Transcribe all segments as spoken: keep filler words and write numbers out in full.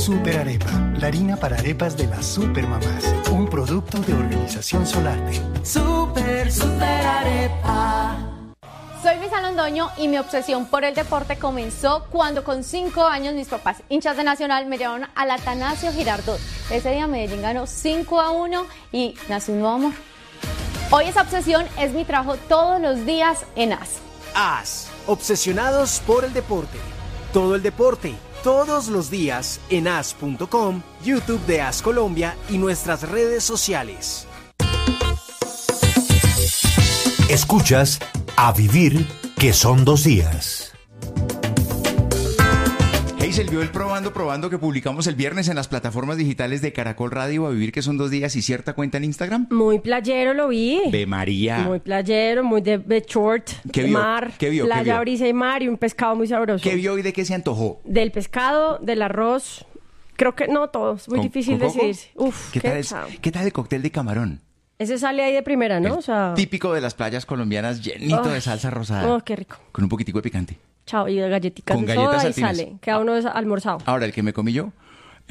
Super Arepa, la harina para arepas de las supermamás. Un producto de Organización Solarte. Super, super arepa. Soy Luisa Londoño y mi obsesión por el deporte comenzó cuando con cinco años mis papás, hinchas de Nacional, me llevaron al Atanasio Girardot. Ese día Medellín ganó cinco a uno y nació un nuevo amor. Hoy esa obsesión es mi trabajo todos los días en A S. A S, obsesionados por el deporte. Todo el deporte, todos los días en A S punto com, YouTube de A S Colombia y nuestras redes sociales. Escuchas A Vivir, que son dos días. Hazel, vio el Probando Probando que publicamos el viernes en las plataformas digitales de Caracol Radio, A Vivir, que son dos días, y cierta cuenta en Instagram. Muy playero lo vi. Ve María. Muy playero, muy de, de short, ¿Qué de vio? mar, ¿Qué vio? playa, ¿Qué vio? brisa y mar y un pescado muy sabroso. ¿Qué vio y de qué se antojó? Del pescado, del arroz, creo que no todos, muy ¿Con- difícil con coco? decidirse. Uf, ¿Qué, qué, tal, es- chao. ¿Qué tal el cóctel de camarón? Ese sale ahí de primera, ¿no? El O sea, típico de las playas colombianas, llenito Oh. de salsa rosada. oh, qué rico. Con un poquitico de picante. Chao, y de galletitas Con de galletas soda y saltinas. sale. Queda uno des- almorzado. Ahora, el que me comí yo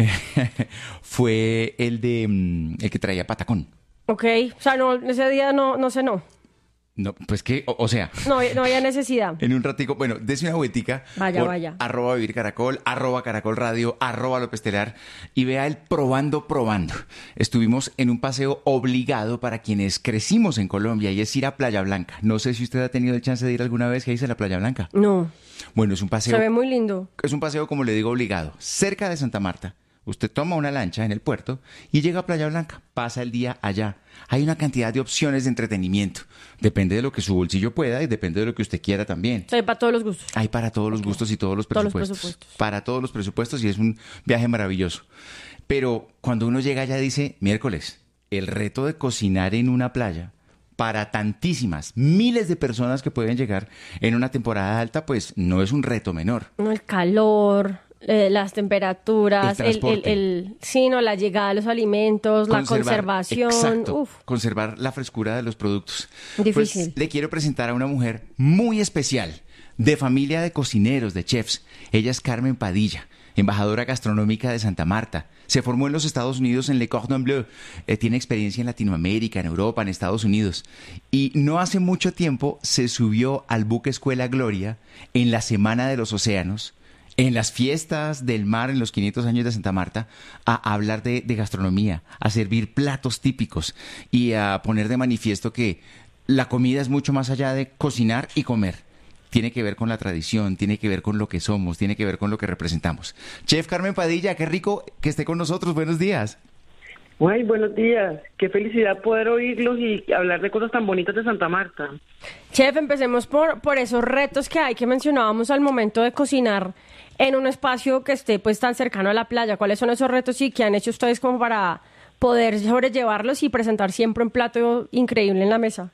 fue el de mm, el que traía patacón. Ok, o sea, no, ese día no, no cenó. No, pues que, o, o sea, No, no había necesidad. en un ratico, bueno, dese una vueltica. Vaya, por vaya. Arroba Vivir Caracol, arroba Caracol Radio, arroba López Telar, y vea el Probando Probando. Estuvimos en un paseo obligado para quienes crecimos en Colombia, y es ir a Playa Blanca. No sé si usted ha tenido el chance de ir alguna vez que dice la Playa Blanca. No, Bueno, es un paseo. se ve muy lindo. Es un paseo, como le digo, obligado. Cerca de Santa Marta, usted toma una lancha en el puerto y llega a Playa Blanca. Pasa el día allá. Hay una cantidad de opciones de entretenimiento. Depende de lo que su bolsillo pueda y depende de lo que usted quiera también. O sea, para todos los gustos. Hay para todos los gustos y todos los Todos los presupuestos. presupuestos. Para todos los presupuestos, y es un viaje maravilloso. Pero cuando uno llega allá dice, miércoles, el reto de cocinar en una playa para tantísimas, miles de personas que pueden llegar en una temporada alta, pues no es un reto menor. No, el calor, eh, las temperaturas, El el, el, transporte. el, sí, no, la llegada de los alimentos, la Conservar- conservación. Exacto, Uf, conservar la frescura de los productos. Difícil. Pues le quiero presentar a una mujer muy especial, de familia de cocineros, de chefs. Ella es Carmen Padilla, embajadora gastronómica de Santa Marta. Se formó en los Estados Unidos en Le Cordon Bleu. Eh, tiene experiencia en Latinoamérica, en Europa, en Estados Unidos. Y no hace mucho tiempo se subió al buque Escuela Gloria en la Semana de los Océanos, en las fiestas del mar en los quinientos años de Santa Marta, a hablar de, de gastronomía, a servir platos típicos y a poner de manifiesto que la comida es mucho más allá de cocinar y comer. Tiene que ver con la tradición, tiene que ver con lo que somos, tiene que ver con lo que representamos. Chef Carmen Padilla, qué rico que esté con nosotros. Buenos días. Ay, buenos días. Qué felicidad poder oírlos y hablar de cosas tan bonitas de Santa Marta. Chef, empecemos por, por esos retos que hay que mencionábamos al momento de cocinar en un espacio que esté pues tan cercano a la playa. ¿Cuáles son esos retos y qué han hecho ustedes como para poder sobrellevarlos y presentar siempre un plato increíble en la mesa?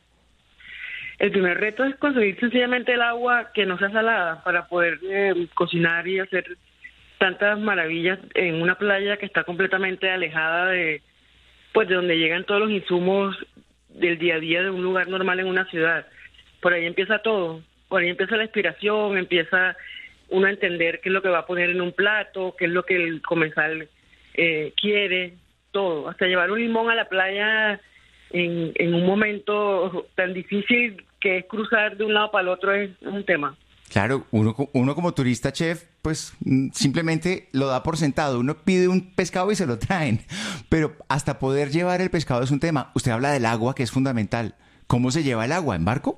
El primer reto es conseguir sencillamente el agua que no sea salada para poder eh, cocinar y hacer tantas maravillas en una playa que está completamente alejada de, pues, de donde llegan todos los insumos del día a día de un lugar normal en una ciudad. Por ahí empieza todo, por ahí empieza la inspiración, empieza uno a entender qué es lo que va a poner en un plato, qué es lo que el comensal eh, quiere, todo. Hasta llevar un limón a la playa en, en un momento tan difícil que es cruzar de un lado para el otro es un tema. Claro, uno, co- uno como turista, chef, pues mm, simplemente lo da por sentado. Uno pide un pescado y se lo traen. Pero hasta poder llevar el pescado es un tema. Usted habla del agua, que es fundamental. ¿Cómo se lleva el agua? ¿En barco?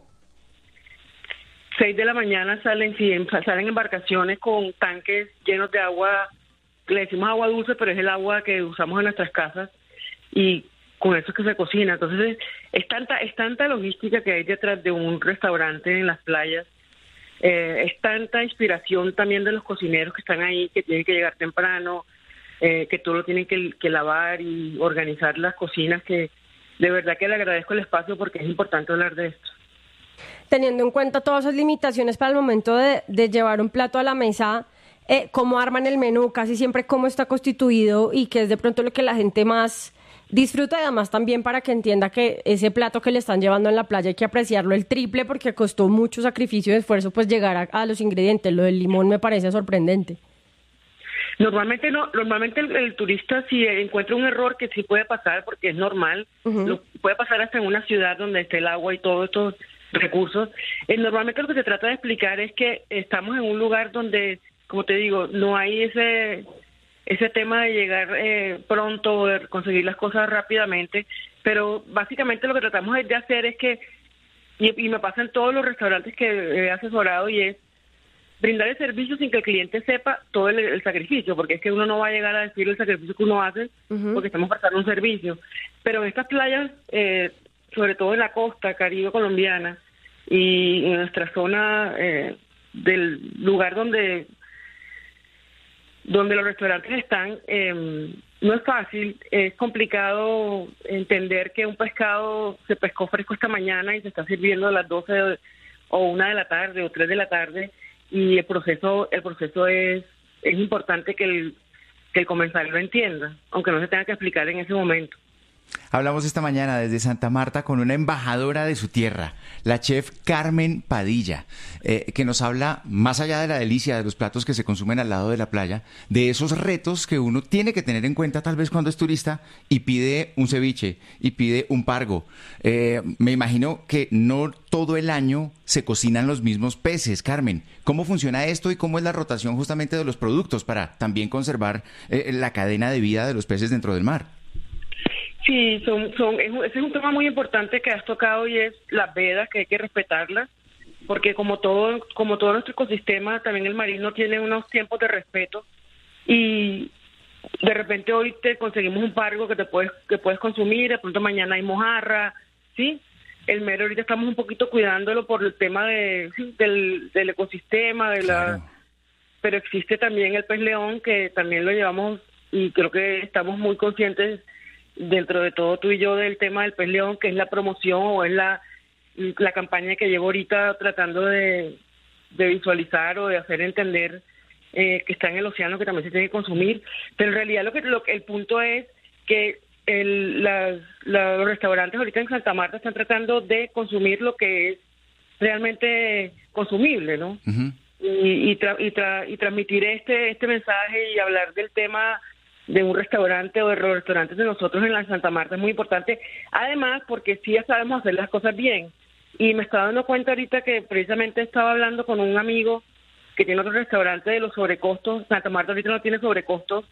Seis de la mañana salen, sí, en- salen embarcaciones con tanques llenos de agua, le decimos agua dulce, pero es el agua que usamos en nuestras casas y con eso es que se cocina. Entonces es tanta, es tanta logística que hay detrás de un restaurante en las playas, eh, es tanta inspiración también de los cocineros que están ahí, que tienen que llegar temprano, eh, que todo lo tienen que, que lavar y organizar las cocinas, que de verdad que le agradezco el espacio porque es importante hablar de esto. Teniendo en cuenta todas esas limitaciones para el momento de, de llevar un plato a la mesa, eh, ¿cómo arman el menú? Casi siempre cómo está constituido y qué es de pronto lo que la gente más disfruta, y además también para que entienda que ese plato que le están llevando en la playa hay que apreciarlo el triple porque costó mucho sacrificio y esfuerzo pues llegar a, a los ingredientes. Lo del limón me parece sorprendente. Normalmente no, normalmente el, el turista si encuentra un error, que sí puede pasar porque es normal, uh-huh. lo puede pasar hasta en una ciudad donde esté el agua y todos estos recursos. Eh, normalmente lo que se trata de explicar es que estamos en un lugar donde, como te digo, no hay ese ese tema de llegar eh, pronto, de conseguir las cosas rápidamente, pero básicamente lo que tratamos de hacer es que, y, y me pasa en todos los restaurantes que he asesorado, y es brindar el servicio sin que el cliente sepa todo el, el sacrificio, porque es que uno no va a llegar a decir el sacrificio que uno hace, uh-huh. porque estamos prestando un servicio. Pero en estas playas, eh, sobre todo en la costa caribe colombiana y en nuestra zona eh, del lugar donde donde los restaurantes están, eh, no es fácil, es complicado entender que un pescado se pescó fresco esta mañana y se está sirviendo a las doce de, o una de la tarde o tres de la tarde, y el proceso el proceso es es importante que el que el comensal lo entienda, aunque no se tenga que explicar en ese momento. Hablamos esta mañana desde Santa Marta con una embajadora de su tierra, la chef Carmen Padilla, eh, que nos habla, más allá de la delicia de los platos que se consumen al lado de la playa, de esos retos que uno tiene que tener en cuenta tal vez cuando es turista y pide un ceviche y pide un pargo. Eh, me imagino que no todo el año se cocinan los mismos peces. Carmen, ¿cómo funciona esto y cómo es la rotación justamente de los productos para también conservar eh, la cadena de vida de los peces dentro del mar? Sí, son, son, es, ese es un tema muy importante que has tocado, y es las vedas, que hay que respetarlas, porque como todo, como todo nuestro ecosistema, también el marino tiene unos tiempos de respeto, y de repente hoy te conseguimos un pargo que te puedes, que puedes consumir, de pronto mañana hay mojarra, ¿sí? El mero ahorita estamos un poquito cuidándolo por el tema de, ¿sí? del, del ecosistema, de la, claro. Pero existe también el pez león, que también lo llevamos, y creo que estamos muy conscientes dentro de todo tú y yo del tema del pez león, que es la promoción o es la la campaña que llevo ahorita tratando de, de visualizar o de hacer entender eh, que está en el océano, que también se tiene que consumir. Pero en realidad lo que lo, el punto es que el, las, la, los restaurantes ahorita en Santa Marta están tratando de consumir lo que es realmente consumible, ¿no? Uh-huh. Y, y, tra, y, tra, y transmitir este este mensaje y hablar del tema de un restaurante o de los restaurantes de nosotros en la Santa Marta es muy importante, además porque sí ya sabemos hacer las cosas bien, y me estaba dando cuenta ahorita que precisamente estaba hablando con un amigo que tiene otro restaurante de los sobrecostos. Santa Marta ahorita no tiene sobrecostos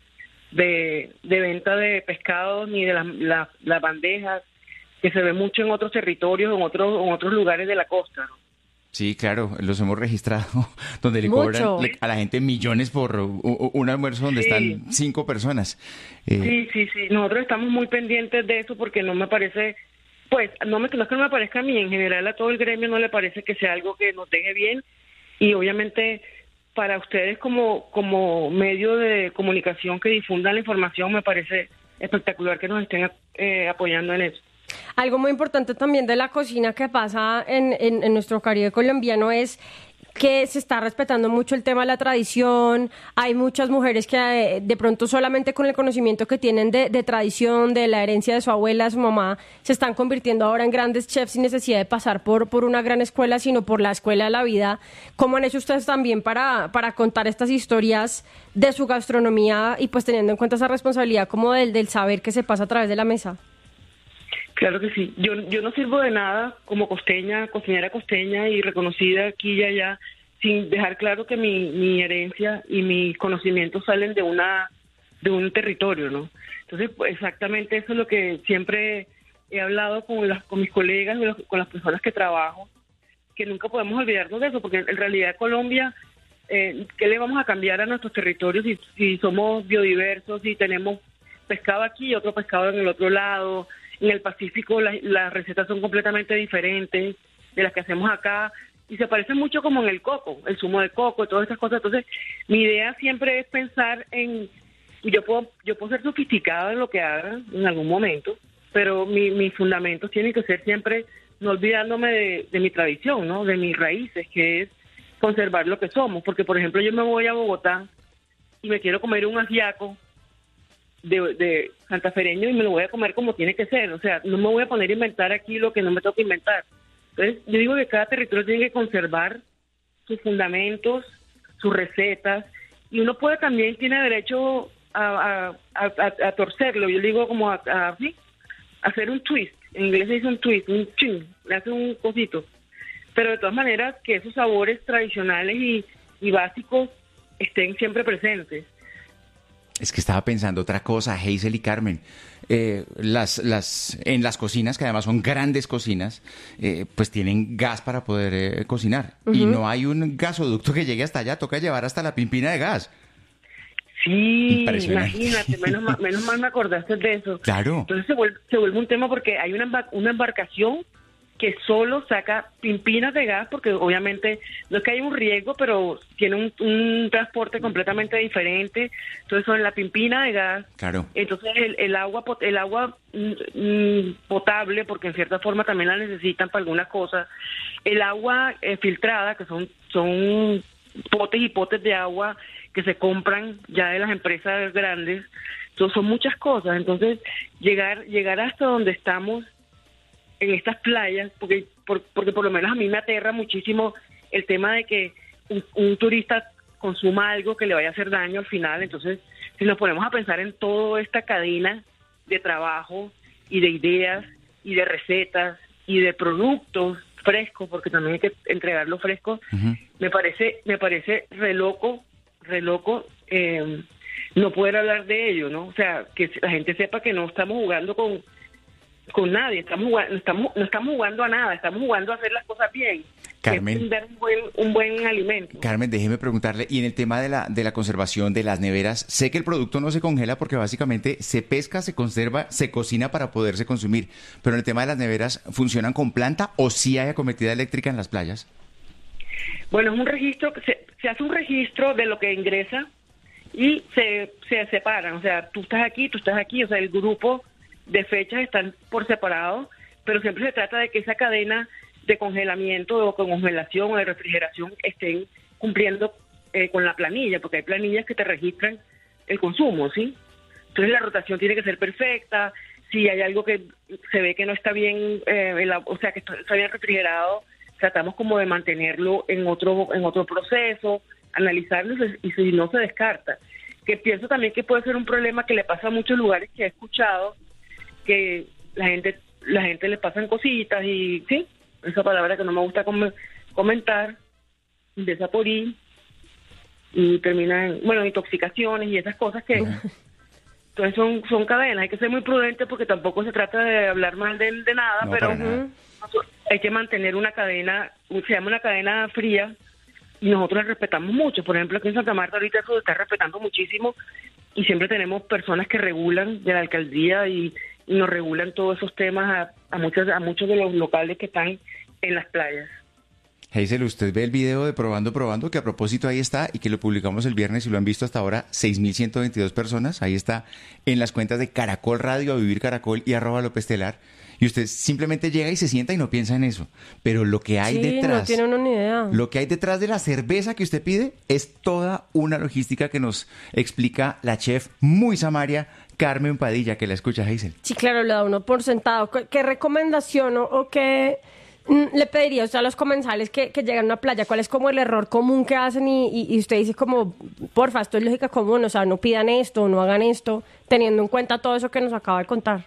de, de venta de pescados ni de las la, la bandejas, que se ve mucho en otros territorios, en otros, en otros lugares de la costa, ¿no? Sí, claro, los hemos registrado, donde le Mucho. cobran a la gente millones por un almuerzo donde sí. están cinco personas. Eh... Sí, sí, sí, nosotros estamos muy pendientes de eso, porque no me parece, pues, no, me, no es que no me parezca a mí, en general a todo el gremio no le parece que sea algo que nos deje bien, y obviamente para ustedes como, como medio de comunicación que difundan la información, me parece espectacular que nos estén eh, apoyando en eso. Algo muy importante también de la cocina que pasa en, en, en nuestro Caribe colombiano es que se está respetando mucho el tema de la tradición. Hay muchas mujeres que eh, de pronto solamente con el conocimiento que tienen de, de tradición, de la herencia de su abuela, de su mamá, se están convirtiendo ahora en grandes chefs sin necesidad de pasar por, por una gran escuela, sino por la escuela de la vida. ¿Cómo han hecho ustedes también para, para contar estas historias de su gastronomía y pues teniendo en cuenta esa responsabilidad como del, del saber que se pasa a través de la mesa? Claro que sí. Yo yo no sirvo de nada como costeña, cocinera costeña y reconocida aquí y allá, sin dejar claro que mi, mi herencia y mis conocimientos salen de una de un territorio, ¿no? Entonces, pues, exactamente eso es lo que siempre he hablado con las con mis colegas, con las personas que trabajo, que nunca podemos olvidarnos de eso, porque en realidad Colombia, eh, ¿qué le vamos a cambiar a nuestros territorios si, si somos biodiversos, si tenemos pescado aquí y otro pescado en el otro lado? En el Pacífico la, las recetas son completamente diferentes de las que hacemos acá, y se parecen mucho como en el coco, el zumo de coco y todas esas cosas. Entonces, mi idea siempre es pensar en, yo puedo yo puedo ser sofisticada en lo que haga en algún momento, pero mi, mis fundamentos tienen que ser siempre no olvidándome de, de mi tradición, ¿no? De mis raíces, que es conservar lo que somos. Porque, por ejemplo, yo me voy a Bogotá y me quiero comer un ajiaco De, de santafereño y me lo voy a comer como tiene que ser, o sea, no me voy a poner a inventar aquí lo que no me toca inventar. Entonces, yo digo que cada territorio tiene que conservar sus fundamentos, sus recetas, y uno puede también, tiene derecho a, a, a, a torcerlo, yo digo como a, a, ¿sí? a hacer un twist, en inglés se dice un twist, un chin, le hace un cosito, pero de todas maneras que esos sabores tradicionales y, y básicos estén siempre presentes. Es que estaba pensando otra cosa, Hazel y Carmen. Eh, las, las, en las cocinas, que además son grandes cocinas, eh, pues tienen gas para poder eh, cocinar. Uh-huh. Y no hay un gasoducto que llegue hasta allá, toca llevar hasta la pimpina de gas. Sí, imagínate, menos mal, menos mal me acordaste de eso. Claro. Entonces se vuelve, se vuelve un tema porque hay una, una embarcación que solo saca pimpinas de gas, porque obviamente no es que haya un riesgo, pero tiene un, un transporte completamente diferente. Entonces son la pimpina de gas. Claro. Entonces el, el agua el agua mm, potable, porque en cierta forma también la necesitan para algunas cosas. El agua eh, filtrada, que son son potes y potes de agua que se compran ya de las empresas grandes. Entonces son muchas cosas. Entonces llegar llegar hasta donde estamos en estas playas, porque por, porque por lo menos a mí me aterra muchísimo el tema de que un, un turista consuma algo que le vaya a hacer daño al final. Entonces, si nos ponemos a pensar en toda esta cadena de trabajo y de ideas y de recetas y de productos frescos, porque también hay que entregarlo fresco, uh-huh. me parece me parece re loco, re loco eh, no poder hablar de ello, ¿no? O sea, que la gente sepa que no estamos jugando con con nadie, estamos jugando, estamos, no estamos jugando a nada, estamos jugando a hacer las cosas bien. Carmen, es dar un buen, un buen alimento. Carmen, déjeme preguntarle, y en el tema de la, de la conservación de las neveras, sé que el producto no se congela porque básicamente se pesca, se conserva, se cocina para poderse consumir, pero en el tema de las neveras, ¿funcionan con planta o sí hay acometida eléctrica en las playas? Bueno, es un registro, se, se hace un registro de lo que ingresa y se, se separan, o sea, tú estás aquí, tú estás aquí, o sea, el grupo de fechas están por separado, pero siempre se trata de que esa cadena de congelamiento o congelación o de refrigeración estén cumpliendo eh, con la planilla, porque hay planillas que te registran el consumo, ¿sí? Entonces la rotación tiene que ser perfecta. Si hay algo que se ve que no está bien, eh, el, o sea, que está bien refrigerado, tratamos como de mantenerlo en otro en otro proceso, analizarlo y si no se descarta. Que pienso también que puede ser un problema que le pasa a muchos lugares que he escuchado, que la gente la gente le pasan cositas y sí, esa palabra que no me gusta com- comentar, desaporí, y termina en, bueno, intoxicaciones y esas cosas que uh-huh. entonces son son cadenas. Hay que ser muy prudente porque tampoco se trata de hablar mal de, de nada, no, pero nada. Hay que mantener una cadena, se llama una cadena fría, y nosotros la respetamos mucho. Por ejemplo, aquí en Santa Marta ahorita eso se está respetando muchísimo y siempre tenemos personas que regulan de la alcaldía y y nos regulan todos esos temas a, a muchos a muchos de los locales que están en las playas. Hazel, usted ve el video de Probando Probando, que a propósito ahí está y que lo publicamos el viernes y lo han visto hasta ahora seis mil ciento veintidós personas. Ahí está en las cuentas de Caracol Radio, A Vivir Caracol y arroba López Telar. Y usted simplemente llega y se sienta y no piensa en eso. Pero lo que hay sí, detrás, no tiene uno ni idea. Lo que hay detrás de la cerveza que usted pide es toda una logística que nos explica la chef muy samaria Carmen Padilla, que la escucha, Hazel. Sí, claro, le da uno por sentado. ¿Qué, qué recomendación o, o qué mm, le pediría usted a los comensales que, que llegan a una playa? ¿Cuál es como el error común que hacen? Y, y, y usted dice como, porfa, esto es lógica común, o sea, no pidan esto, no hagan esto, teniendo en cuenta todo eso que nos acaba de contar.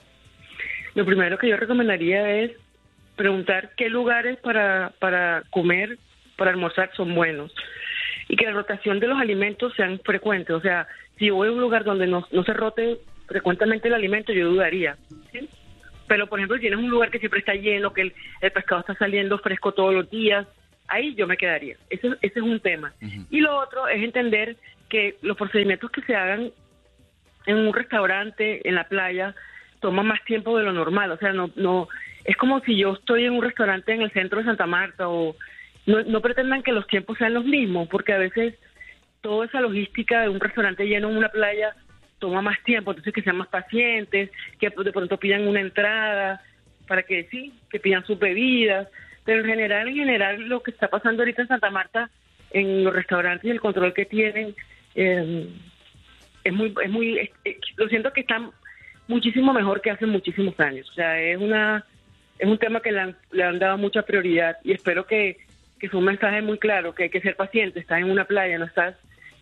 Lo primero que yo recomendaría es preguntar qué lugares para, para comer, para almorzar son buenos. Y que la rotación de los alimentos sean frecuentes. O sea, si voy a un lugar donde no, no se rote frecuentemente el alimento, yo dudaría, ¿sí? Pero, por ejemplo, si tienes un lugar que siempre está lleno, que el, el pescado está saliendo fresco todos los días, ahí yo me quedaría. Ese, ese es un tema. Uh-huh. Y lo otro es entender que los procedimientos que se hagan en un restaurante, en la playa, toman más tiempo de lo normal. O sea, no no es como si yo estoy en un restaurante en el centro de Santa Marta o... No, no pretendan que los tiempos sean los mismos, porque a veces toda esa logística de un restaurante lleno en una playa toma más tiempo, entonces que sean más pacientes, que de pronto pidan una entrada, para que sí, que pidan sus bebidas, pero en general, en general, lo que está pasando ahorita en Santa Marta, en los restaurantes y el control que tienen, eh, es muy, es muy, es, es, lo siento que están muchísimo mejor que hace muchísimos años, o sea, es una, es un tema que le han, le han dado mucha prioridad y espero que que es un mensaje muy claro, que hay que ser paciente, estás en una playa, no estás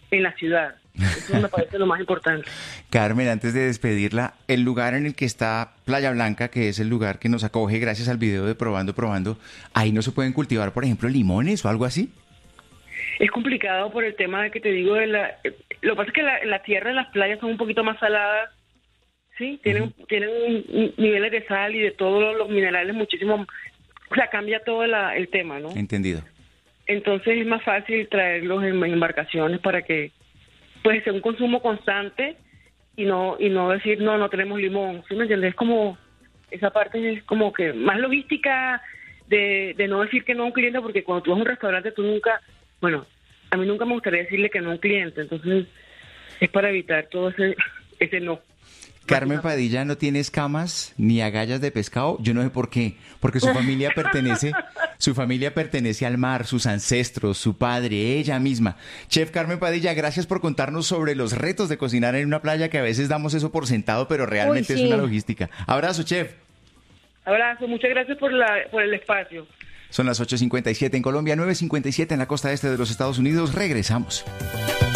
en la ciudad. Eso me parece lo más importante. Carmen, antes de despedirla, el lugar en el que está Playa Blanca, que es el lugar que nos acoge gracias al video de Probando, Probando, ¿ahí no se pueden cultivar, por ejemplo, limones o algo así? Es complicado por el tema de que te digo, de la, lo que pasa es que la, la tierra de las playas son un poquito más saladas, ¿sí? Tienen, uh-huh. tienen un, niveles de sal y de todos los, los minerales muchísimo, o sea, cambia todo la, el tema, ¿no? Entendido. Entonces es más fácil traerlos en, en embarcaciones para que, pues, sea un consumo constante y no y no decir, no, no tenemos limón, ¿sí me entiendes? Es como, esa parte es como que más logística de, de no decir que no a un cliente, porque cuando tú vas a un restaurante tú nunca, bueno, a mí nunca me gustaría decirle que no a un cliente, entonces es para evitar todo ese, ese no. Carmen Padilla no tiene escamas ni agallas de pescado, yo no sé por qué, porque su familia pertenece, su familia pertenece al mar, sus ancestros, su padre, ella misma. Chef Carmen Padilla, gracias por contarnos sobre los retos de cocinar en una playa, que a veces damos eso por sentado, pero realmente Uy, sí. es una logística. Abrazo, chef. Abrazo, muchas gracias por la por el espacio. Son las ocho cincuenta y siete en Colombia, nueve cincuenta y siete en la costa este de los Estados Unidos. Regresamos.